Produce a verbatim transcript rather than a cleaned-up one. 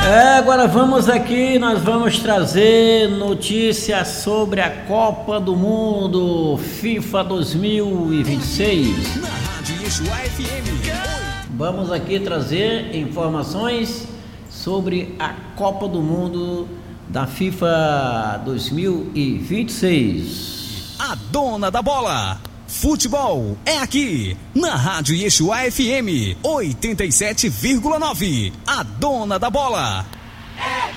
É, agora vamos aqui, nós vamos trazer notícias sobre a Copa do Mundo FIFA dois mil e vinte e seis. Na Rádio Yeshua F M. Vamos aqui trazer informações sobre a Copa do Mundo da FIFA dois mil e vinte e seis. A dona da bola. Futebol é aqui, na Rádio Yeshua F M oitenta e sete vírgula nove. A dona da bola.